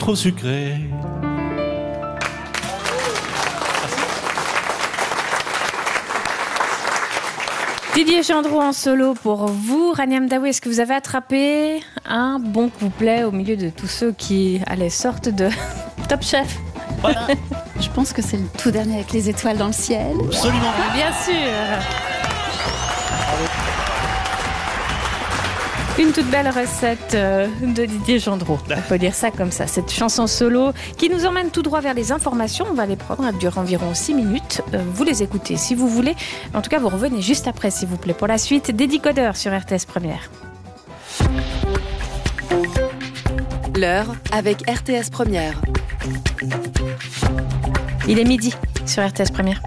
trop sucré. Didier Gendreau en solo pour vous. Rania Mdaoui, est-ce que vous avez attrapé un bon couplet au milieu de tous ceux qui sortent de Top Chef? Je pense que c'est le tout dernier avec les étoiles dans le ciel. Absolument. Bien sûr. Une toute belle recette de Didier Gendreau. On peut dire ça comme ça. Cette chanson solo qui nous emmène tout droit vers les informations. On va les prendre. Elle dure environ 6 minutes. Vous les écoutez si vous voulez. En tout cas, vous revenez juste après, s'il vous plaît, pour la suite des Décodeurs sur RTS Première. L'heure avec RTS Première. Il est midi sur RTS Première.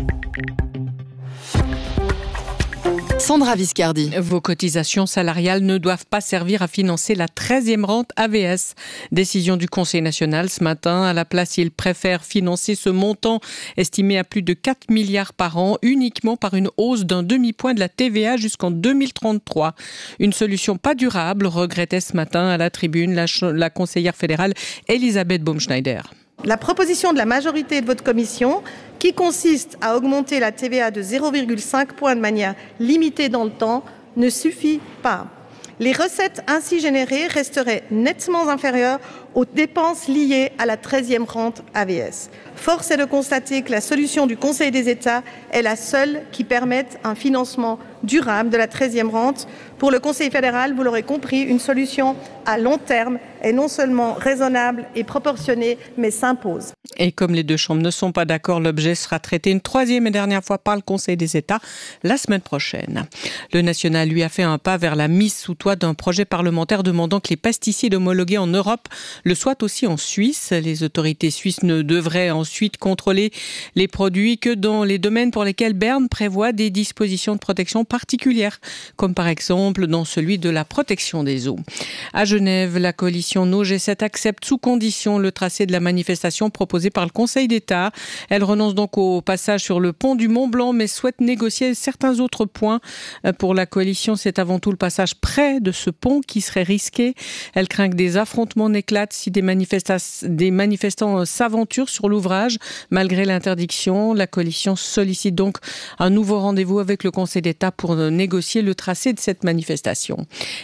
Sandra Viscardi. Vos cotisations salariales ne doivent pas servir à financer la 13e rente AVS. Décision du Conseil national ce matin. À la place, il préfère financer ce montant estimé à plus de 4 milliards par an uniquement par une hausse d'un demi-point de la TVA jusqu'en 2033. Une solution pas durable, regrettait ce matin à la tribune la conseillère fédérale Elisabeth Baumschneider. La proposition de la majorité de votre commission, qui consiste à augmenter la TVA de 0,5 points de manière limitée dans le temps, ne suffit pas. Les recettes ainsi générées resteraient nettement inférieures aux dépenses liées à la 13e rente AVS. Force est de constater que la solution du Conseil des États est la seule qui permette un financement durable de la 13e rente. Pour le Conseil fédéral, vous l'aurez compris, une solution à long terme est non seulement raisonnable et proportionnée, mais s'impose. Et comme les deux chambres ne sont pas d'accord, l'objet sera traité une troisième et dernière fois par le Conseil des États la semaine prochaine. Le national, lui, a fait un pas vers la mise sous toit d'un projet parlementaire demandant que les pesticides homologués en Europe le soient aussi en Suisse. Les autorités suisses ne devraient ensuite contrôler les produits que dans les domaines pour lesquels Berne prévoit des dispositions de protection particulières, comme par exemple dans celui de la protection des eaux. À Genève, la coalition No G7 accepte sous condition le tracé de la manifestation proposée par le Conseil d'État. Elle renonce donc au passage sur le pont du Mont-Blanc, mais souhaite négocier certains autres points. Pour la coalition, c'est avant tout le passage près de ce pont qui serait risqué. Elle craint que des affrontements n'éclatent si des manifestants s'aventurent sur l'ouvrage. Malgré l'interdiction, la coalition sollicite donc un nouveau rendez-vous avec le Conseil d'État pour négocier le tracé de cette manifestation.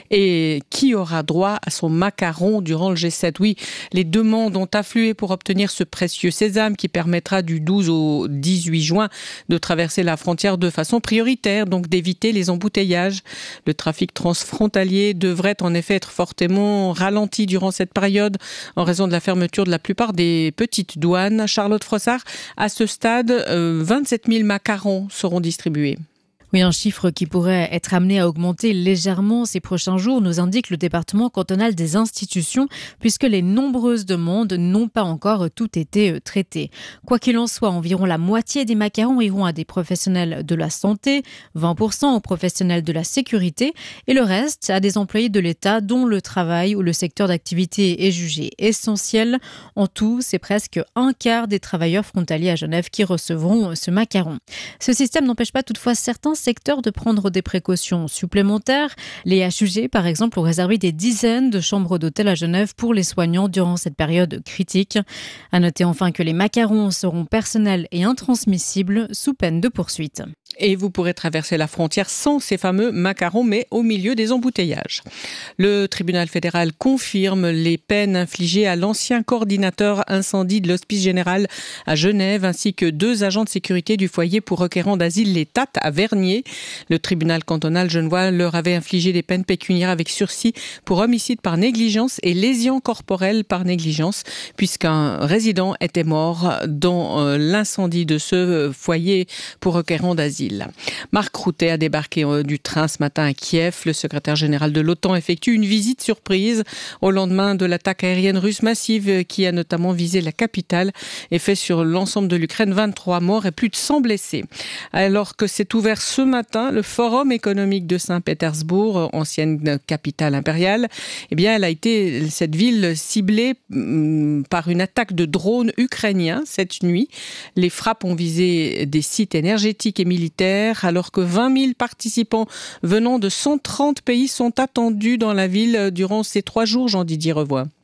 Et qui aura droit à son macaron durant le G7? Oui, les demandes ont afflué pour obtenir ce précieux sésame qui permettra du 12 au 18 juin de traverser la frontière de façon prioritaire, donc d'éviter les embouteillages. Le trafic transfrontalier devrait en effet être fortement ralenti durant cette période en raison de la fermeture de la plupart des petites douanes. Charlotte Frossard, à ce stade, 27 000 macarons seront distribués. Oui, un chiffre qui pourrait être amené à augmenter légèrement ces prochains jours, nous indique le département cantonal des institutions, puisque les nombreuses demandes n'ont pas encore tout été traitées. Quoi qu'il en soit, environ la moitié des macarons iront à des professionnels de la santé, 20% aux professionnels de la sécurité et le reste à des employés de l'État dont le travail ou le secteur d'activité est jugé essentiel. En tout, c'est presque un quart des travailleurs frontaliers à Genève qui recevront ce macaron. Ce système n'empêche pas toutefois certains secteurs de prendre des précautions supplémentaires. Les HUG, par exemple, ont réservé des dizaines de chambres d'hôtel à Genève pour les soignants durant cette période critique. À noter enfin que les macarons seront personnels et intransmissibles sous peine de poursuite. Et vous pourrez traverser la frontière sans ces fameux macarons, mais au milieu des embouteillages. Le tribunal fédéral confirme les peines infligées à l'ancien coordinateur incendie de l'Hospice général à Genève, ainsi que 2 agents de sécurité du foyer pour requérants d'asile, les TAT, à Vernier. Le tribunal cantonal genevois leur avait infligé des peines pécuniaires avec sursis pour homicide par négligence et lésion corporelle par négligence, puisqu'un résident était mort dans l'incendie de ce foyer pour requérants d'asile. Marc Routet a débarqué du train ce matin à Kiev. Le secrétaire général de l'OTAN effectue une visite surprise au lendemain de l'attaque aérienne russe massive qui a notamment visé la capitale et fait sur l'ensemble de l'Ukraine 23 morts et plus de 100 blessés. Alors que s'est ouvert ce matin le Forum économique de Saint-Pétersbourg, ancienne capitale impériale, eh bien, elle a été, cette ville, ciblée par une attaque de drones ukrainiens cette nuit. Les frappes ont visé des sites énergétiques et militaires, alors que 20 000 participants venant de 130 pays sont attendus dans la ville durant ces 3 jours, Jean-Didier Revoy.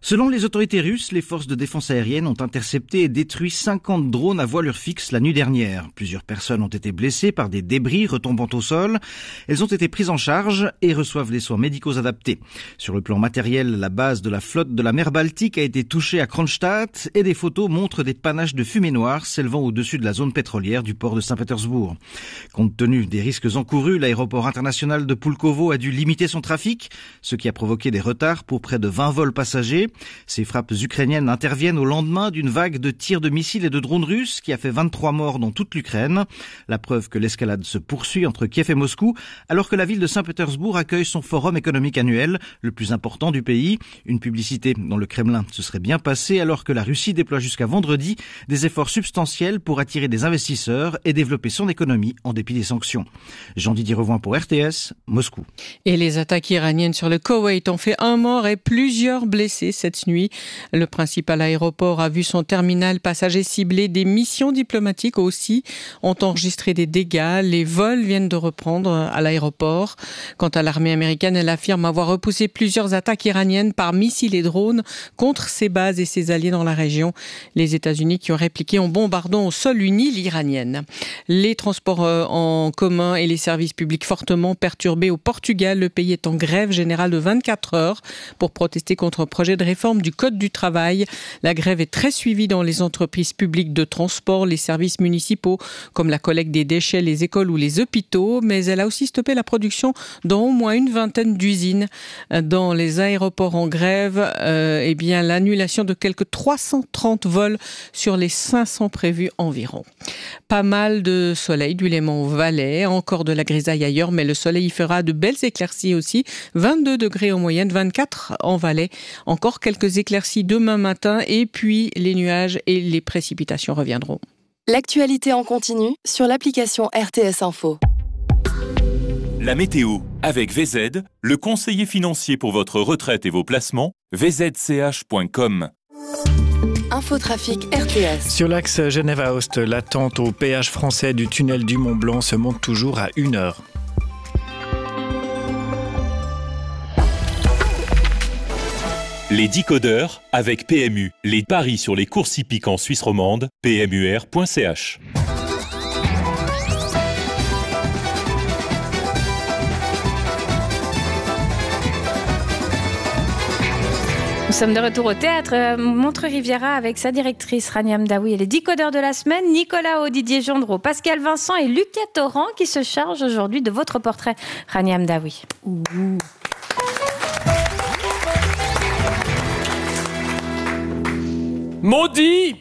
Selon les autorités russes, les forces de défense aérienne ont intercepté et détruit 50 drones à voilure fixe la nuit dernière. Plusieurs personnes ont été blessées par des débris retombant au sol. Elles ont été prises en charge et reçoivent des soins médicaux adaptés. Sur le plan matériel, la base de la flotte de la mer Baltique a été touchée à Kronstadt et des photos montrent des panaches de fumée noire s'élevant au-dessus de la zone pétrolière du port de Saint-Pétersbourg. Compte tenu des risques encourus, l'aéroport international de Pulkovo a dû limiter son trafic, ce qui a provoqué des retards pour près de 20 vols passagers. Ces frappes ukrainiennes interviennent au lendemain d'une vague de tirs de missiles et de drones russes qui a fait 23 morts dans toute l'Ukraine. La preuve que l'escalade se poursuit entre Kiev et Moscou, alors que la ville de Saint-Pétersbourg accueille son forum économique annuel, le plus important du pays. Une publicité dans le Kremlin se serait bien passée alors que la Russie déploie jusqu'à vendredi des efforts substantiels pour attirer des investisseurs et développer son économie en dépit des sanctions. Jean-Didier Revoin pour RTS, Moscou. Et les attaques iraniennes sur le Koweït ont fait 1 mort et plusieurs blessés cette nuit. Le principal aéroport a vu son terminal passager ciblé. Des missions diplomatiques aussi ont enregistré des dégâts. Les vols viennent de reprendre à l'aéroport. Quant à l'armée américaine, elle affirme avoir repoussé plusieurs attaques iraniennes par missiles et drones contre ses bases et ses alliés dans la région. Les États-Unis qui ont répliqué en bombardant au sol une île iranienne. Les transports en commun et les services publics fortement perturbés au Portugal. Le pays est en grève générale de 24 heures pour protester contre un projet de réforme du Code du travail. La grève est très suivie dans les entreprises publiques de transport, les services municipaux comme la collecte des déchets, les écoles ou les hôpitaux, mais elle a aussi stoppé la production dans au moins une vingtaine d'usines. Dans les aéroports en grève, l'annulation de quelques 330 vols sur les 500 prévus environ. Pas mal de soleil du Léman au Valais, encore de la grisaille ailleurs, mais le soleil y fera de belles éclaircies aussi. 22 degrés en moyenne, 24 en Valais. Encore quelques éclaircies demain matin et puis les nuages et les précipitations reviendront. L'actualité en continu sur l'application RTS Info. La météo avec VZ, le conseiller financier pour votre retraite et vos placements, vzch.com. Infotrafic RTS. Sur l'axe Genève-Aoste, l'attente au péage français du tunnel du Mont-Blanc se monte toujours à 1 heure. Les décodeurs avec PMU. Les paris sur les courses hippiques en Suisse romande, pmur.ch. Nous sommes de retour au théâtre Montreux-Riviera avec sa directrice Rania Mdaoui et les décodeurs de la semaine, Nicolas Didier Gendreau, Pascal Vincent et Lucas Torrent qui se chargent aujourd'hui de votre portrait. Rania Mdaoui. Maudit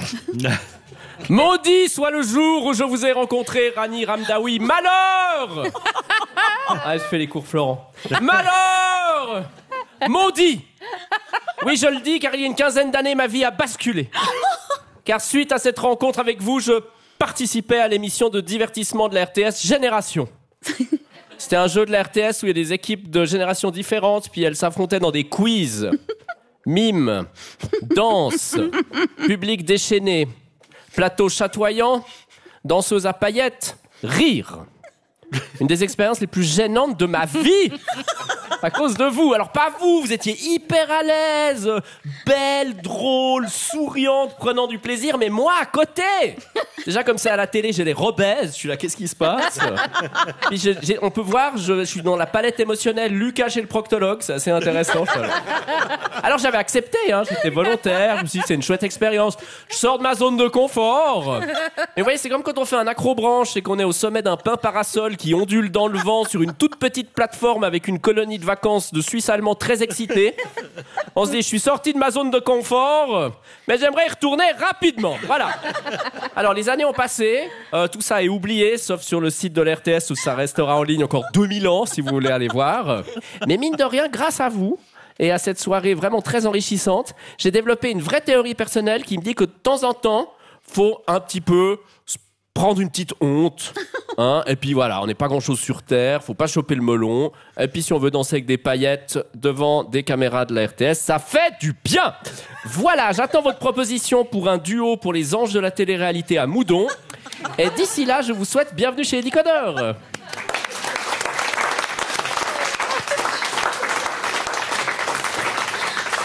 Maudit soit le jour où je vous ai rencontré, Rani Ramdaoui. Malheur Ah, je fais les cours Florent. Malheur Maudit Oui, je le dis, car il y a une quinzaine d'années, ma vie a basculé. Car suite à cette rencontre avec vous, je participais à l'émission de divertissement de la RTS Génération. C'était un jeu de la RTS où il y a des équipes de générations différentes, puis elles s'affrontaient dans des quiz. Mime, danse, public déchaîné, plateau chatoyant, danseuse à paillettes, rire. Une des expériences les plus gênantes de ma vie à cause de vous. Alors pas vous, vous étiez hyper à l'aise, belle, drôle, souriante, prenant du plaisir, mais moi à côté. Déjà comme c'est à la télé, j'ai les robaises, je suis là, qu'est-ce qui se passe? Puis on peut voir, je suis dans la palette émotionnelle, Lucas chez le proctologue, c'est assez intéressant. Alors j'avais accepté, j'étais volontaire, je me suis dit c'est une chouette expérience. Je sors de ma zone de confort. Et vous voyez, c'est comme quand on fait un acrobranche et qu'on est au sommet d'un pin parasol qui ondule dans le vent sur une toute petite plateforme avec une colonie de vacances de Suisses allemands très excités. On se dit, je suis sorti de ma zone de confort, mais j'aimerais y retourner rapidement. Voilà. Alors, les années ont passé, tout ça est oublié, sauf sur le site de l'RTS où ça restera en ligne encore 2000 ans, si vous voulez aller voir. Mais mine de rien, grâce à vous, et à cette soirée vraiment très enrichissante, j'ai développé une vraie théorie personnelle qui me dit que de temps en temps, faut un petit peu prendre une petite honte, et puis voilà, on n'est pas grand-chose sur Terre, faut pas choper le melon, et puis si on veut danser avec des paillettes devant des caméras de la RTS, ça fait du bien. Voilà, j'attends votre proposition pour un duo pour les anges de la télé-réalité à Moudon, et d'ici là, je vous souhaite bienvenue chez les décodeurs.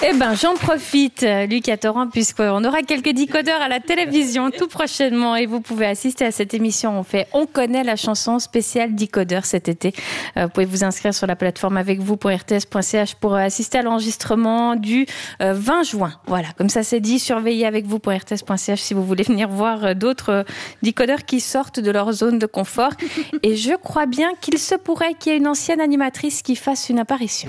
Eh ben, j'en profite, Luc Atoran, puisqu'on aura quelques décodeurs à la télévision tout prochainement et vous pouvez assister à cette émission. On connaît la chanson spéciale décodeur cet été. Vous pouvez vous inscrire sur la plateforme avecvous.rts.ch pour assister à l'enregistrement du 20 juin. Voilà, comme ça c'est dit, surveillez avecvous.rts.ch si vous voulez venir voir d'autres décodeurs qui sortent de leur zone de confort. Et je crois bien qu'il se pourrait qu'il y ait une ancienne animatrice qui fasse une apparition.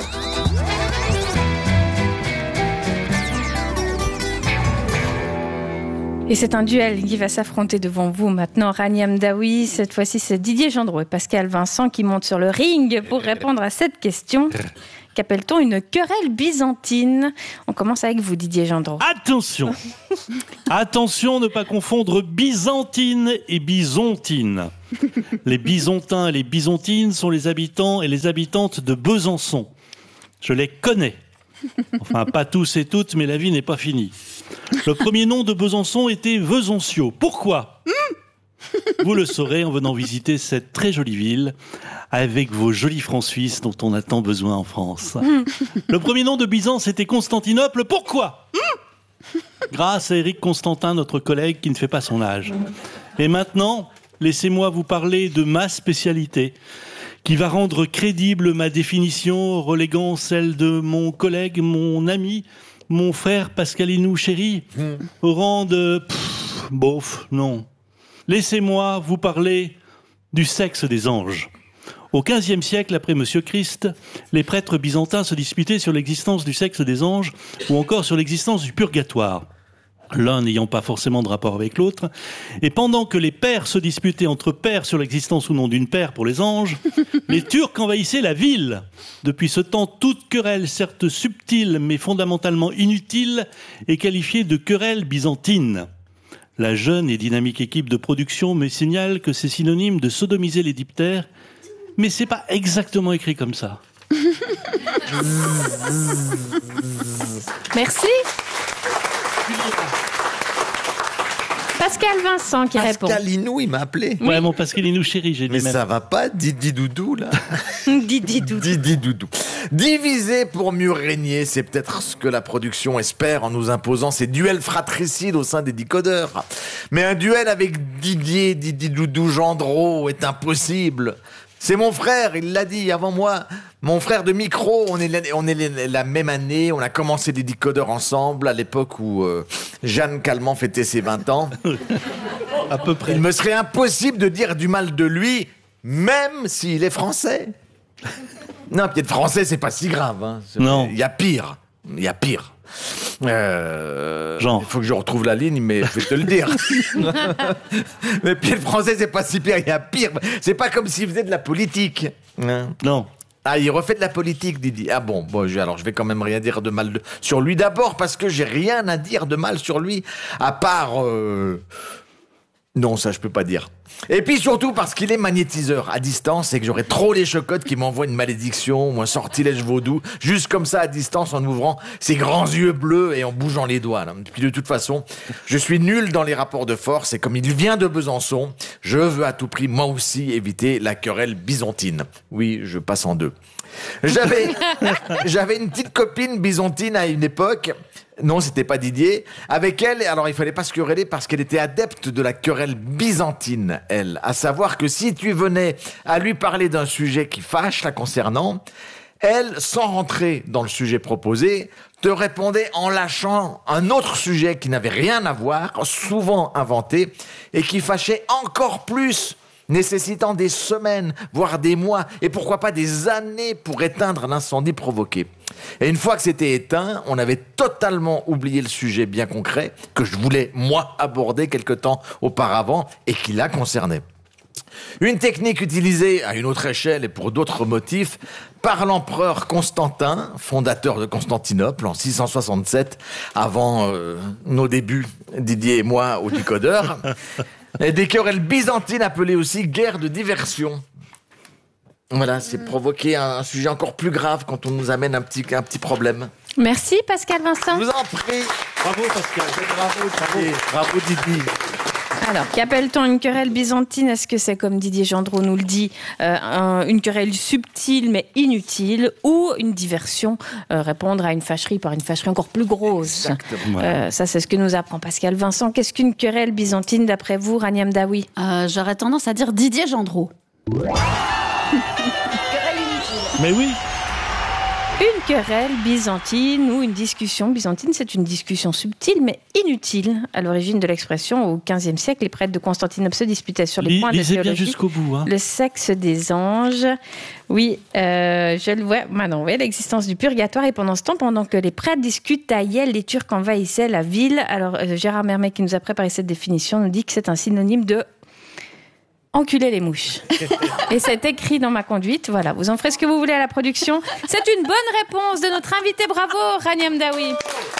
Et c'est un duel qui va s'affronter devant vous maintenant. Rani Hamdaoui, cette fois-ci c'est Didier Gendreau et Pascal Vincent qui montent sur le ring pour répondre à cette question. Qu'appelle-t-on une querelle byzantine? On commence avec vous, Didier Gendreau. Attention, attention, ne pas confondre byzantine et bisontine. Les Byzantins et les Byzantines sont les habitants et les habitantes de Besançon. Je les connais. Enfin, pas tous et toutes, mais la vie n'est pas finie. Le premier nom de Besançon était Vesoncio. Pourquoi ? Vous le saurez en venant visiter cette très jolie ville avec vos jolis francs suisses dont on a tant besoin en France. Le premier nom de Byzance était Constantinople. Pourquoi ? Grâce à Éric Constantin, notre collègue qui ne fait pas son âge. Et maintenant, laissez-moi vous parler de ma spécialité, qui va rendre crédible ma définition, reléguant celle de mon collègue, mon ami, mon frère Pascalinou Chéri, au rang de... bof, non. Laissez-moi vous parler du sexe des anges. Au XVe siècle, après Monsieur Christ, les prêtres byzantins se disputaient sur l'existence du sexe des anges ou encore sur l'existence du purgatoire, l'un n'ayant pas forcément de rapport avec l'autre. Et pendant que les pères se disputaient entre pères sur l'existence ou non d'une paire pour les anges, les Turcs envahissaient la ville. Depuis ce temps, toute querelle, certes subtile mais fondamentalement inutile, est qualifiée de querelle byzantine. La jeune et dynamique équipe de production me signale que c'est synonyme de sodomiser les diptères, mais c'est pas exactement écrit comme ça. Merci. Pascal Vincent qui répond. Pascalinou, il m'a appelé. Ouais, mon Pascalinou Chéri, j'ai dit. Mais même. ça va pas, Didi Doudou, là. Didi Doudou. Didi Doudou. Diviser pour mieux régner, c'est peut-être ce que la production espère en nous imposant ces duels fratricides au sein des décodeurs. Mais un duel avec Didier, Didi Doudou, Gendreau est impossible. C'est mon frère, il l'a dit avant moi. Mon frère de micro, on est la même année, on a commencé des décodeurs ensemble à l'époque où Jeanne Calment fêtait ses 20 ans. À peu près. Il me serait impossible de dire du mal de lui, même s'il est français. Non, puis être français, c'est pas si grave. Hein. Non. Il y a pire. Il y a pire. Genre. Il faut que je retrouve la ligne, mais je vais te le dire. Mais puis le français, c'est pas si pire, il y a pire. C'est pas comme s'il faisait de la politique. Hein. Non. Ah, il refait de la politique, Didi. Ah bon, alors je vais quand même rien dire de mal sur lui d'abord, parce que j'ai rien à dire de mal sur lui, à part... Non, ça je peux pas dire. Et puis surtout parce qu'il est magnétiseur à distance et que j'aurais trop les chocottes qui m'envoient une malédiction ou un sortilège vaudou, juste comme ça à distance en ouvrant ses grands yeux bleus et en bougeant les doigts. Là. Puis de toute façon, je suis nul dans les rapports de force et comme il vient de Besançon, je veux à tout prix moi aussi éviter la querelle byzantine. Oui, je passe en deux. J'avais une petite copine byzantine à une époque. Non, c'était pas Didier. Avec elle, alors il fallait pas se quereller parce qu'elle était adepte de la querelle byzantine, elle. À savoir que si tu venais à lui parler d'un sujet qui fâche la concernant, elle, sans rentrer dans le sujet proposé, te répondait en lâchant un autre sujet qui n'avait rien à voir, souvent inventé, et qui fâchait encore plus, nécessitant des semaines, voire des mois, et pourquoi pas des années pour éteindre l'incendie provoqué. Et une fois que c'était éteint, on avait totalement oublié le sujet bien concret que je voulais, moi, aborder quelque temps auparavant et qui la concernait. Une technique utilisée à une autre échelle et pour d'autres motifs par l'empereur Constantin, fondateur de Constantinople en 667, avant nos débuts, Didier et moi, au décodeur. Et des querelles byzantines appelées aussi guerre de diversion. Voilà, c'est provoquer un sujet encore plus grave quand on nous amène un petit problème. Merci Pascal Vincent. Je vous en prie. Bravo Pascal. Bravo Didi. Alors, qu'appelle-t-on une querelle byzantine? Est-ce que c'est, comme Didier Gendreau nous le dit, une querelle subtile mais inutile, ou une diversion, répondre à une fâcherie par une fâcherie encore plus grosse? Exactement. Ça, c'est ce que nous apprend Pascal Vincent. Qu'est-ce qu'une querelle byzantine d'après vous, Rania Mdaoui? J'aurais tendance à dire Didier Gendreau. Mais oui. Une querelle byzantine ou une discussion byzantine, c'est une discussion subtile mais inutile. À l'origine de l'expression, au XVe siècle, les prêtres de Constantinople se disputaient sur les points de lisez théologie. bien jusqu'au bout. Hein. Le sexe des anges. Oui, je le vois maintenant. Vous voyez l'existence du purgatoire. Et pendant ce temps, pendant que les prêtres discutent, Taïel, les Turcs envahissaient la ville. Alors, Gérard Mermet, qui nous a préparé cette définition, nous dit que c'est un synonyme de enculer les mouches. Et c'est écrit dans ma conduite. Voilà, vous en ferez ce que vous voulez à la production. C'est une bonne réponse de notre invité. Bravo, Rania Mdaoui.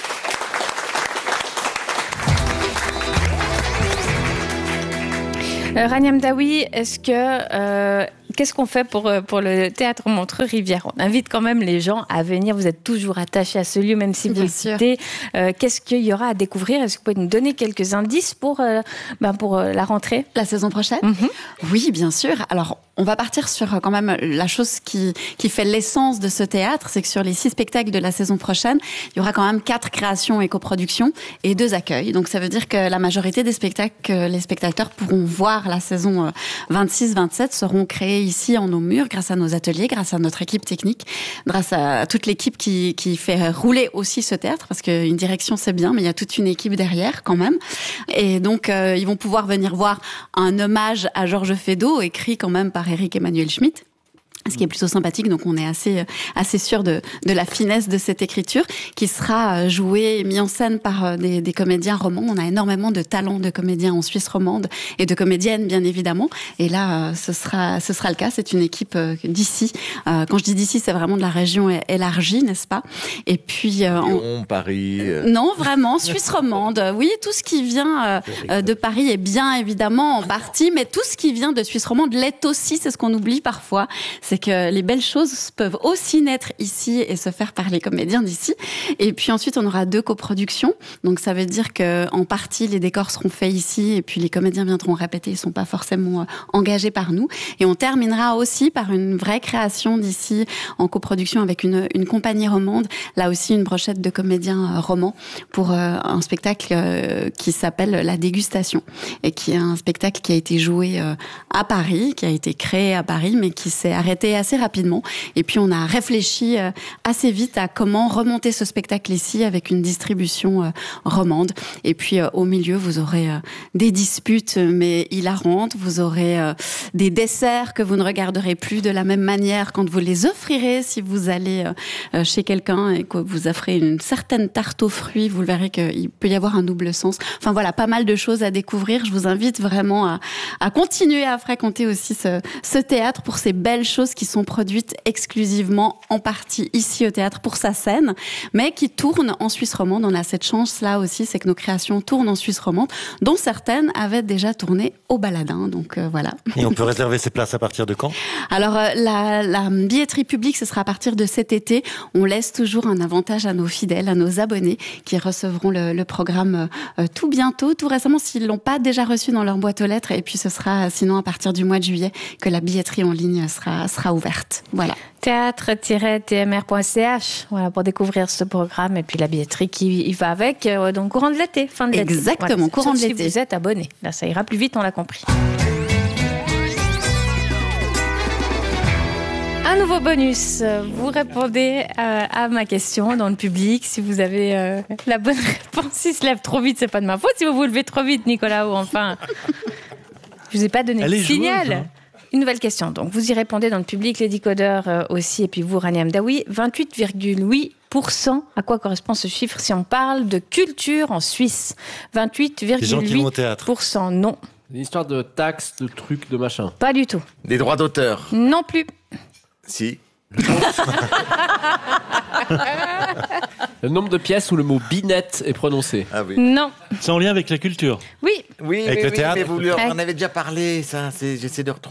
Rania Mdaoui, est-ce que qu'est-ce qu'on fait pour le théâtre Montreux-Rivière? On invite quand même les gens à venir. Vous êtes toujours attachés à ce lieu, même si vous le quittez. Qu'est-ce qu'il y aura à découvrir? Est-ce que vous pouvez nous donner quelques indices pour la rentrée? La saison prochaine? Oui, bien sûr. Alors, on va partir sur quand même la chose qui fait l'essence de ce théâtre, c'est que sur les 6 spectacles de la saison prochaine, il y aura quand même 4 créations et coproductions et 2 accueils. Donc ça veut dire que la majorité des spectacles que les spectateurs pourront voir la saison 26-27 seront créés ici en nos murs, grâce à nos ateliers, grâce à notre équipe technique, grâce à toute l'équipe qui fait rouler aussi ce théâtre, parce qu'une direction c'est bien, mais il y a toute une équipe derrière quand même. Et donc ils vont pouvoir venir voir un hommage à Georges Feydeau, écrit quand même par Éric Emmanuel Schmitt, ce qui est plutôt sympathique. Donc on est assez sûr de la finesse de cette écriture, qui sera jouée et mise en scène par des comédiens romans. On a énormément de talents de comédiens en Suisse romande et de comédiennes bien évidemment. Et là ce sera le cas. C'est une équipe d'ici. Quand je dis d'ici, c'est vraiment de la région élargie, n'est-ce pas? Et puis Lyon, Paris. Non, vraiment Suisse romande. Oui, tout ce qui vient de Paris est bien évidemment en partie, mais tout ce qui vient de Suisse romande l'est aussi. C'est ce qu'on oublie parfois. C'est que les belles choses peuvent aussi naître ici et se faire par les comédiens d'ici. Et puis ensuite, on aura 2 coproductions. Donc ça veut dire que en partie, les décors seront faits ici et puis les comédiens viendront répéter. Ils sont pas forcément engagés par nous. Et on terminera aussi par une vraie création d'ici en coproduction avec une compagnie romande. Là aussi, une brochette de comédiens romans pour un spectacle qui s'appelle La Dégustation et qui est un spectacle qui a été joué à Paris, qui a été créé à Paris, mais qui s'est arrêté assez rapidement. Et puis on a réfléchi assez vite à comment remonter ce spectacle ici avec une distribution romande. Et puis au milieu, vous aurez des disputes mais hilarantes, vous aurez des desserts que vous ne regarderez plus de la même manière quand vous les offrirez. Si vous allez chez quelqu'un et que vous offrez une certaine tarte aux fruits, vous verrez qu'il peut y avoir un double sens. Enfin voilà, pas mal de choses à découvrir. Je vous invite vraiment à continuer à fréquenter aussi ce théâtre pour ces belles choses qui sont produites exclusivement en partie ici au théâtre pour sa scène, mais qui tournent en Suisse romande. On a cette chance-là aussi, c'est que nos créations tournent en Suisse romande, dont certaines avaient déjà tourné au Baladin. Donc voilà. Et on peut réserver ses places à partir de quand? Alors la billetterie publique, ce sera à partir de cet été. On laisse toujours un avantage à nos fidèles, à nos abonnés qui recevront le programme tout bientôt, tout récemment, s'ils l'ont pas déjà reçu dans leur boîte aux lettres. Et puis ce sera sinon à partir du mois de juillet que la billetterie en ligne sera ouverte. Voilà. Théâtre-tmr.ch, voilà, pour découvrir ce programme et puis la billetterie qui y va avec, donc courant de l'été, fin de l'été. Exactement, voilà, courant de l'été. Si vous êtes abonné, là ça ira plus vite, on l'a compris. Un nouveau bonus. Vous répondez à ma question dans le public. Si vous avez la bonne réponse, s'il se lève trop vite, c'est pas de ma faute. Si vous vous levez trop vite, Nicolas, ou enfin, je vous ai pas donné le signal. Joueuse, hein. Une nouvelle question. Donc, vous y répondez dans le public, les décodeurs aussi, et puis vous, Rania Mdaoui. 28,8%. À quoi correspond ce chiffre si on parle de culture en Suisse? 28,8%. Non. Une histoire de taxes, de trucs, de machin. Pas du tout. Des droits d'auteur? Non plus. Si. Le nombre de pièces où le mot binette est prononcé. Ah oui. Non. C'est en lien avec la culture? Oui. Oui, avec le théâtre. mais vous en avez déjà parlé, ça. J'essaie de retrouver.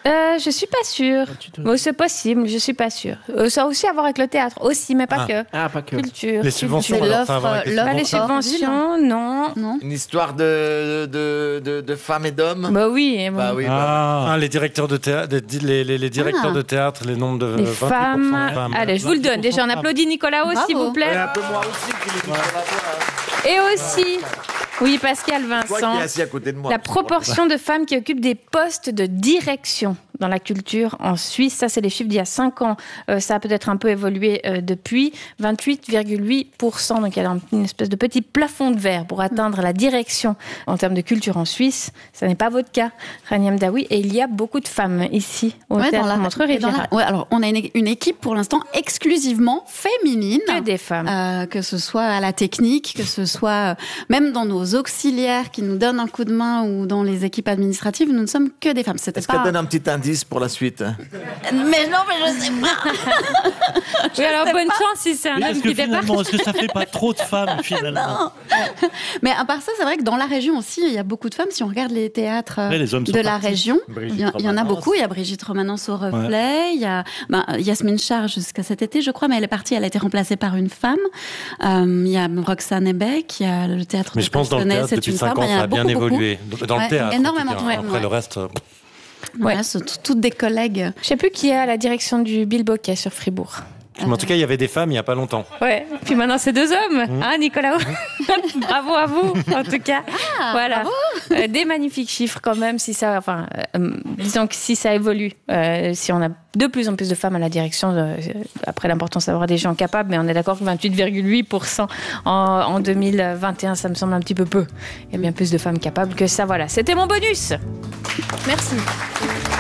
Je suis pas sûre. C'est possible, je suis pas sûre. Ça a aussi à voir avec le théâtre, aussi, mais pas que. Ah, pas que. Culture. Les subventions, les subventions, non. Une histoire de femmes et d'hommes. Bah oui. Les directeurs de théâtre, les directeurs de théâtre, les nombres de les femmes. Allez, je vous le donne. Déjà, on applaudit Nicolas Haut, s'il vous plaît. Et un peu moi aussi. Et aussi, oui, Pascal Vincent, toi qui es assis à côté de moi. La proportion de femmes qui occupent des postes de direction dans la culture en Suisse, ça c'est les chiffres d'il y a 5 ans, ça a peut-être un peu évolué depuis, 28,8%, donc il y a une espèce de petit plafond de verre pour atteindre la direction en termes de culture en Suisse. Ça n'est pas votre cas, Rania Hamdaoui, et il y a beaucoup de femmes ici au théâtre Montreux-Riviera. Alors on a une équipe pour l'instant exclusivement féminine. Que des femmes. Que ce soit à la technique, que ce soit même dans nos auxiliaires qui nous donnent un coup de main ou dans les équipes administratives, nous ne sommes que des femmes. Est-ce qu'elle donne un petit indice pour la suite? Mais non, mais je sais pas. Oui, alors bonne chance si c'est un homme qui fait pas. Est-ce que ça fait pas trop de femmes finalement? Mais à part ça, c'est vrai que dans la région aussi, il y a beaucoup de femmes. Si on regarde les théâtres de la région, il y en a beaucoup. Il y a Brigitte Romanens au Reflet, il y a Yasmine Char jusqu'à cet été, je crois, mais elle est partie, elle a été remplacée par une femme. Il y a Roxane Ebeck, il y a le théâtre. Mais je pense dans le théâtre depuis 5 ans, ça a bien évolué. Dans le théâtre, énormément. Après le reste. Voilà, c'est toutes des collègues. Je sais plus qui est à la direction du Bilboquet sur Fribourg. Mais en tout cas, il y avait des femmes il n'y a pas longtemps. Ouais. Puis maintenant, c'est 2 hommes, hein, Nicolas. Bravo à vous, en tout cas. Voilà. Des magnifiques chiffres quand même. Si ça, disons que si ça évolue, si on a de plus en plus de femmes à la direction, après l'importance d'avoir des gens capables, mais on est d'accord que 28,8% en 2021, ça me semble un petit peu peu. Il y a bien plus de femmes capables que ça. Voilà. C'était mon bonus. Merci.